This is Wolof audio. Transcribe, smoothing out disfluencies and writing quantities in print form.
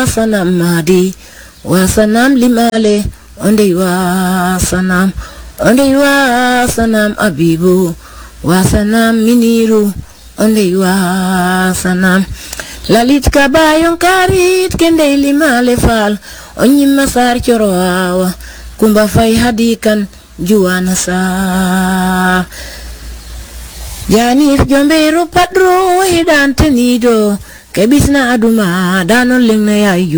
sanam madi wa sanam limale onde wa sanam abibu wa sanam miniru onde wa sanam lalit kabayon karit kende limale fal onyi masar chorowa kumba fay hadikan juwana sa Janif jomberu padro hidan tenido kebisna aduma danon lengna ya